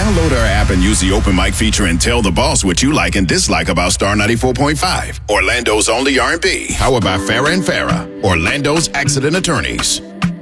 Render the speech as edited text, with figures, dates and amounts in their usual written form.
Download our app and use the open mic feature and tell the boss what you like and dislike about Star 94.5, Orlando's only R&B. How about Farrah and Farrah, Orlando's accident attorneys?